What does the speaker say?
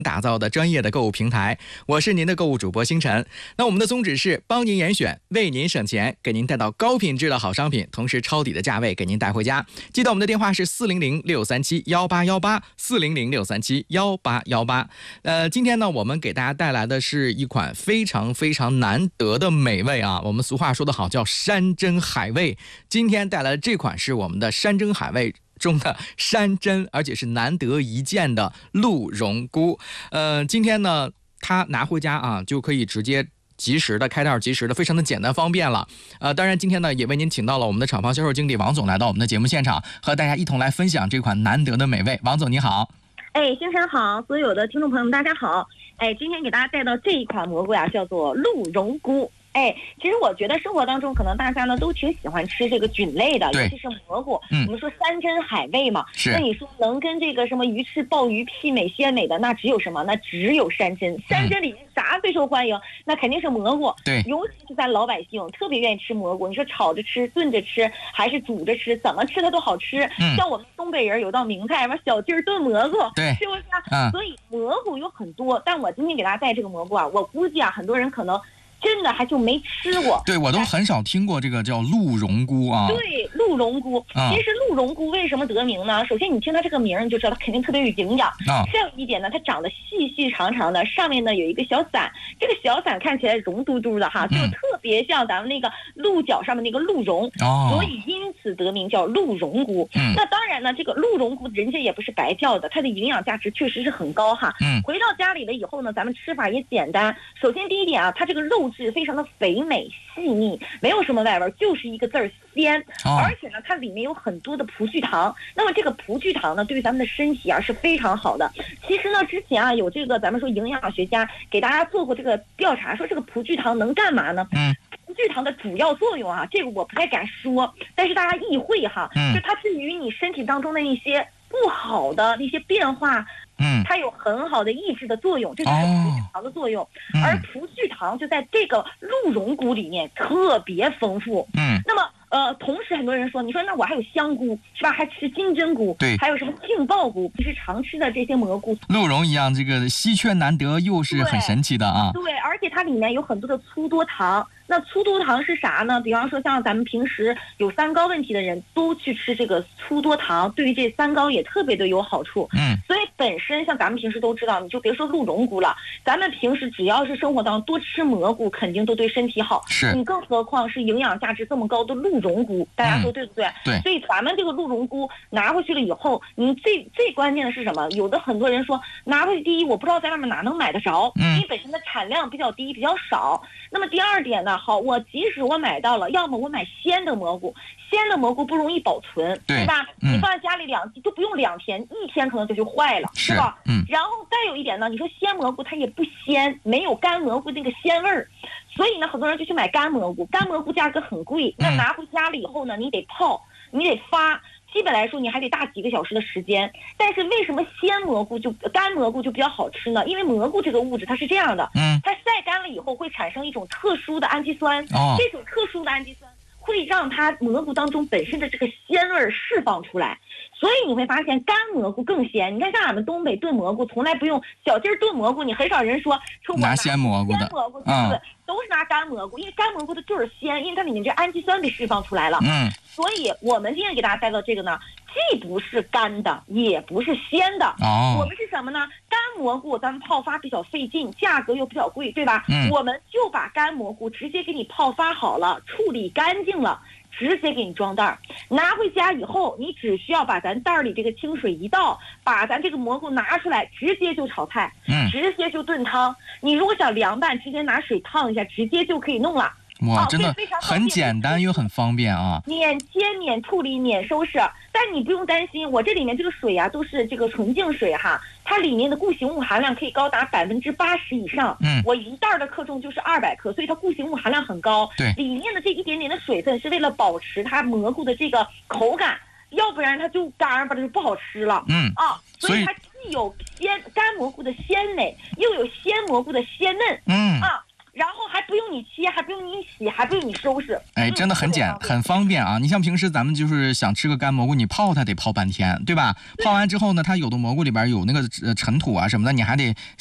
打造的专业的购物平台，我是您的购物主播星辰。那我们的宗旨是帮您严选，为您省钱，给您带到高品质的好商品，同时抄底的价位给您带回家。记得我们的电话是400-637-1818，400-637-1818。今天呢，我们给大家带来的是一款非常非常难得的美味啊。我们俗话说得好，叫山珍海味。今天带来的这款是我们的山珍海味中的山珍，而且是难得一见的鹿茸菇。今天呢，它拿回家啊，就可以直接及时的开袋，及时的，非常的简单方便了。当然今天呢，也为您请到了我们的厂房销售经理王总来到我们的节目现场，和大家一同来分享这款难得的美味。王总你好。 星辰好，所有的听众朋友们大家好。今天给大家带到这一款蘑菇呀，叫做鹿茸菇。其实我觉得生活当中可能大家呢都挺喜欢吃这个菌类的，尤其是蘑菇。我们说山珍海味嘛，那你说能跟这个什么鱼翅、鲍鱼媲美鲜美的，那只有什么？那只有山珍。山珍里面啥最受欢迎？那肯定是蘑菇。 对， 尤其是咱老百姓特别愿意吃蘑菇。你说炒着吃、炖着吃，还是煮着吃，怎么吃它都好吃。像我们东北人有道名菜，什么小鸡儿炖蘑菇， 对， 是不是啊？所以蘑菇有很多，但我今天给大家带这个蘑菇啊，我估计啊，很多人可能真的还就没吃过。 对，我都很少听过这个叫鹿茸菇啊。 对，鹿茸菇。其实鹿茸菇为什么得名呢？首先你听它这个名你就知道它肯定特别有营养。再有一点呢，它长得细细长长的，上面呢有一个小伞，这个小伞看起来绒嘟嘟的哈，就特别像咱们那个鹿角上面那个鹿茸，所以因此得名叫鹿茸菇。那当然呢，这个鹿茸菇人家也不是白叫的，它的营养价值确实是很高哈。回到家里了以后呢，咱们吃法也简单。首先第一点啊，它这个肉质非常的肥美细腻，没有什么外味，就是一个字儿鲜。而且呢，它里面有很多的葡聚糖。那么这个葡聚糖呢，对于咱们的身体啊是非常好的。其实呢，之前啊有这个咱们说营养学家给大家做过这个调查，说这个葡聚糖能干嘛呢？葡聚糖的主要作用啊，这个我不太敢说，但是大家意会哈，就它对于你身体当中的一些不好的那些变化，它有很好的抑制的作用，这就是葡聚糖的作用。而葡聚糖就在这个鹿茸菇里面特别丰富。那么同时很多人说，你说那我还有香菇是吧？还吃金针菇， 对， 还有什么杏鲍菇，平时常吃的这些蘑菇， 鹿茸一样，这个稀缺难得又是很神奇的啊。 对，而且它里面有很多的粗多糖。那粗多糖是啥呢？比方说像咱们平时有三高问题的人都去吃这个粗多糖，对于这三高也特别的有好处。所以本身像咱们平时都知道，你就别说鹿茸菇了，咱们平时只要是生活当中多吃蘑菇，肯定都对身体好。你更何况是营养价值这么高的鹿茸菇，大家说对不对？ 对。 所以咱们这个鹿茸菇拿回去了以后，你最关键的是什么？有的很多人说拿回去，第一我不知道在外面哪能买得着，因为本身的产量比较低，比较少。那么第二点呢，好，我即使我买到了，要么我买鲜的蘑菇，鲜的蘑菇不容易保存，对吧？你放在家里就不用2天，1天可能就坏了，是吧？然后再有一点呢，你说鲜蘑菇它也不鲜，没有干蘑菇那个鲜味儿，所以呢，很多人就去买干蘑菇，干蘑菇价格很贵，那拿回家了以后呢，你得泡，你得发。基本来说你还得大几个小时的时间，但是为什么干蘑菇就比较好吃呢？因为蘑菇这个物质它是这样的，它晒干了以后会产生一种特殊的氨基酸，这种特殊的氨基酸会让它蘑菇当中本身的这个鲜味释放出来，所以你会发现干蘑菇更鲜。你看像俺们东北炖蘑菇，从来不用小鸡儿炖蘑菇，你很少人说我拿鲜蘑菇的， 都是拿干蘑菇，因为干蘑菇的就是鲜，因为它里面这氨基酸被释放出来了。所以我们今天给大家带到这个呢，既不是干的，也不是鲜的。我们是什么呢？干蘑菇咱们泡发比较费劲，价格又比较贵，对吧？我们就把干蘑菇直接给你泡发好了，处理干净了，直接给你装袋儿，拿回家以后，你只需要把咱袋儿里这个清水一倒，把咱这个蘑菇拿出来，直接就炒菜，直接就炖汤。你如果想凉拌，直接拿水烫一下，直接就可以弄了。 哇，真的很简单又很方便啊！ 免切、免处理、免收拾，但你不用担心，我这里面这个水啊都是这个纯净水哈，它里面的固形物含量可以高达80%以上。我一袋的克重就是200克，所以它固形物含量很高。 对， 里面的这一点点的水分是为了保持它蘑菇的这个口感，要不然它就干巴，它就不好吃了。所以它既有干蘑菇的鲜美，又有鲜蘑菇的鲜嫩。然后还不用你切，还不用你洗，还不用你收拾。 哎，真的很方便啊！你像平时咱们就是想吃个干蘑菇，你泡它得泡半天，对吧？泡完之后呢，它有的蘑菇里边有那个尘土啊什么的，你还得